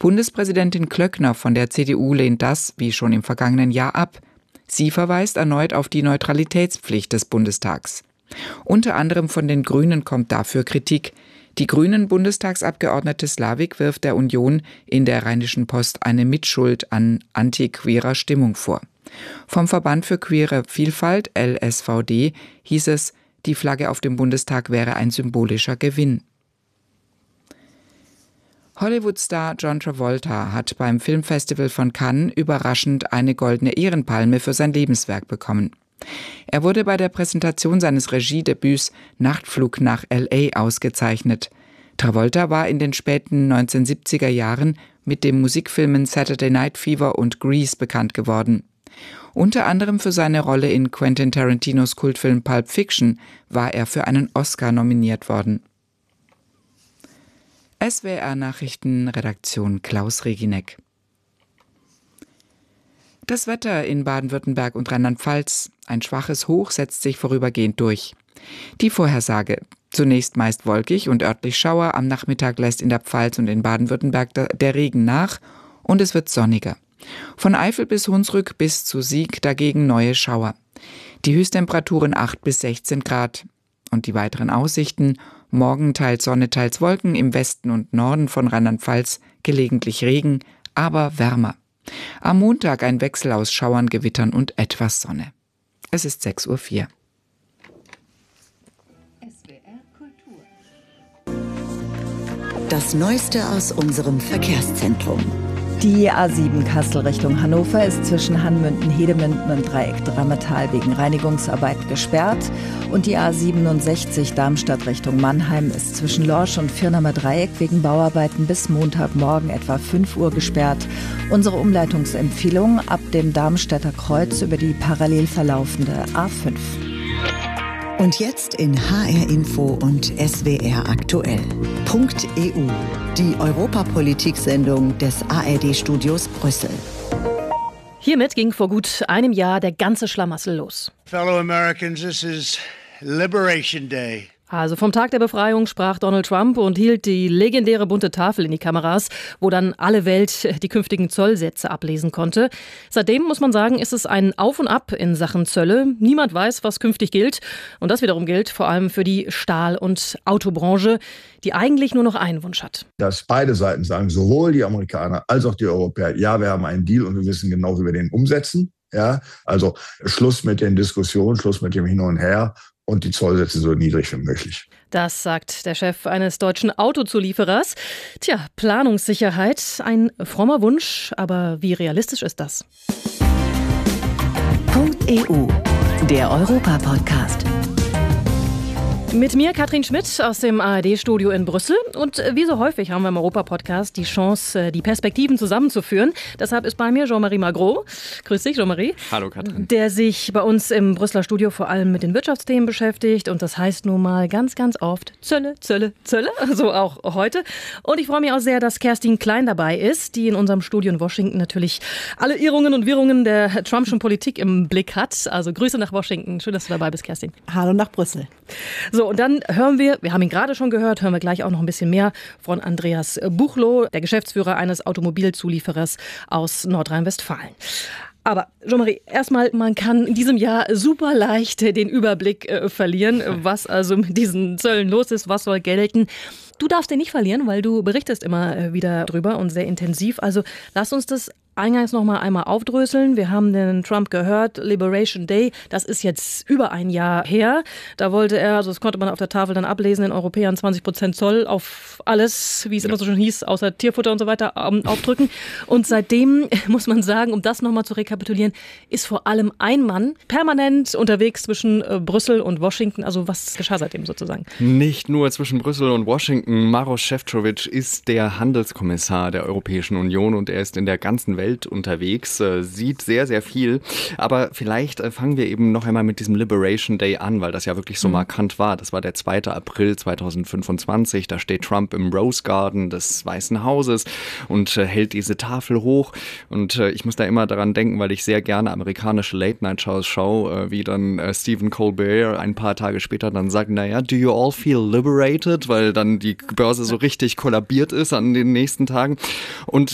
Bundespräsidentin Klöckner von der CDU lehnt das, wie schon im vergangenen Jahr, ab. Sie verweist erneut auf die Neutralitätspflicht des Bundestags. Unter anderem von den Grünen kommt dafür Kritik. Die Grünen-Bundestagsabgeordnete Slavik wirft der Union in der Rheinischen Post eine Mitschuld an antiqueerer Stimmung vor. Vom Verband für queere Vielfalt, LSVD, hieß es, die Flagge auf dem Bundestag wäre ein symbolischer Gewinn. Hollywood-Star John Travolta hat beim Filmfestival von Cannes überraschend eine goldene Ehrenpalme für sein Lebenswerk bekommen. Er wurde bei der Präsentation seines Regiedebüts Nachtflug nach L.A. ausgezeichnet. Travolta war in den späten 1970er Jahren mit den Musikfilmen Saturday Night Fever und Grease bekannt geworden. Unter anderem für seine Rolle in Quentin Tarantinos Kultfilm Pulp Fiction war er für einen Oscar nominiert worden. SWR-Nachrichtenredaktion Klaus Regineck. Das Wetter in Baden-Württemberg und Rheinland-Pfalz. Ein schwaches Hoch setzt sich vorübergehend durch. Die Vorhersage. Zunächst meist wolkig und örtlich Schauer. Am Nachmittag lässt in der Pfalz und in Baden-Württemberg der Regen nach und es wird sonniger. Von Eifel bis Hunsrück bis zu Sieg dagegen neue Schauer. Die Höchsttemperaturen 8 bis 16 Grad. Und die weiteren Aussichten: morgen teils Sonne, teils Wolken, im Westen und Norden von Rheinland-Pfalz gelegentlich Regen, aber wärmer. Am Montag ein Wechsel aus Schauern, Gewittern und etwas Sonne. Es ist 6:04 Uhr. Das Neueste aus unserem Verkehrszentrum. Die A7 Kassel Richtung Hannover ist zwischen Hanmünden, Hedemünden und Dreieck Drammetal wegen Reinigungsarbeiten gesperrt. Und die A67 Darmstadt Richtung Mannheim ist zwischen Lorsch und Firnamer Dreieck wegen Bauarbeiten bis Montagmorgen etwa 5 Uhr gesperrt. Unsere Umleitungsempfehlung: ab dem Darmstädter Kreuz über die parallel verlaufende A5. Und jetzt in HR Info und SWR aktuell. .eu, die Europapolitik-Sendung des ARD-Studios Brüssel. Hiermit ging vor gut einem Jahr der ganze Schlamassel los. Fellow Americans, this is Liberation Day. Also vom Tag der Befreiung sprach Donald Trump und hielt die legendäre bunte Tafel in die Kameras, wo dann alle Welt die künftigen Zollsätze ablesen konnte. Seitdem, muss man sagen, ist es ein Auf und Ab in Sachen Zölle. Niemand weiß, was künftig gilt. Und das wiederum gilt vor allem für die Stahl- und Autobranche, die eigentlich nur noch einen Wunsch hat. Dass beide Seiten sagen, sowohl die Amerikaner als auch die Europäer, ja, wir haben einen Deal und wir wissen genau, wie wir den umsetzen. Ja, also Schluss mit den Diskussionen, Schluss mit dem Hin und Her. Und die Zollsätze so niedrig wie möglich. Das sagt der Chef eines deutschen Autozulieferers. Tja, Planungssicherheit, ein frommer Wunsch, aber wie realistisch ist das? .eu, der Europa-Podcast. Mit mir Katrin Schmidt aus dem ARD-Studio in Brüssel. Und wie so häufig haben wir im Europa-Podcast die Chance, die Perspektiven zusammenzuführen. Deshalb ist bei mir Jean-Marie Magro. Grüß dich, Jean-Marie. Hallo, Katrin. Der sich bei uns im Brüsseler Studio vor allem mit den Wirtschaftsthemen beschäftigt. Und das heißt nun mal ganz, ganz oft Zölle, Zölle, Zölle. So auch heute. Und ich freue mich auch sehr, dass Kerstin Klein dabei ist, die in unserem Studio in Washington natürlich alle Irrungen und Wirrungen der Trumpschen Politik im Blick hat. Also Grüße nach Washington. Schön, dass du dabei bist, Kerstin. Hallo nach Brüssel. So, und dann hören wir haben ihn gerade schon gehört, hören wir gleich auch noch ein bisschen mehr von Andreas Buchloh, der Geschäftsführer eines Automobilzulieferers aus Nordrhein-Westfalen. Aber Jean-Marie, erstmal, man kann in diesem Jahr super leicht den Überblick verlieren, was also mit diesen Zöllen los ist, was soll gelten. Du darfst den nicht verlieren, weil du berichtest immer wieder drüber und sehr intensiv. Also lass uns das eingangs noch mal einmal aufdröseln. Wir haben den Trump gehört, Liberation Day, das ist jetzt über ein Jahr her. Da wollte er, also das konnte man auf der Tafel dann ablesen, den Europäern 20% Zoll auf alles, wie es immer so schön hieß, außer Tierfutter und so weiter, aufdrücken. Und seitdem, muss man sagen, um das noch mal zu rekapitulieren, ist vor allem ein Mann permanent unterwegs zwischen Brüssel und Washington. Also was geschah seitdem sozusagen? Nicht nur zwischen Brüssel und Washington. Maroš Šefčovič ist der Handelskommissar der Europäischen Union und er ist in der ganzen Welt unterwegs, sieht sehr, sehr viel. Aber vielleicht fangen wir eben noch einmal mit diesem Liberation Day an, weil das ja wirklich so markant war. Das war der 2. April 2025. Da steht Trump im Rose Garden des Weißen Hauses und hält diese Tafel hoch. Und ich muss da immer daran denken, weil ich sehr gerne amerikanische Late-Night-Shows schaue, wie dann Stephen Colbert ein paar Tage später dann sagt, naja, do you all feel liberated? Weil dann die Börse so richtig kollabiert ist an den nächsten Tagen. Und